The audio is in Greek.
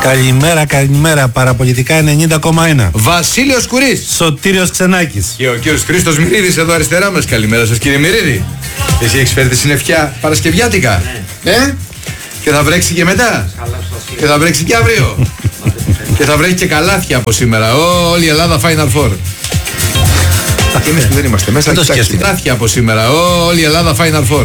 Καλημέρα, καλημέρα. Παραπολιτικά 90,1. Βασίλειος Κουρής. Σωτήριος Ξενάκης. Και ο κύριος Χρήστος Μυρίδης εδώ αριστερά μας. Καλημέρα σας, κύριε Μυρίδη. Εσύ έχεις φέρει τη συννεφιά παρασκευιάτικα. Και θα βρέξει και μετά. Και θα βρέξει και αύριο. Και θα βρέξει και καλάθια από σήμερα. Όλη η Ελλάδα Final Four. Και εμείς που δεν είμαστε μέσα, καλάθια από σήμερα. Όλη η Ελλάδα Final Four.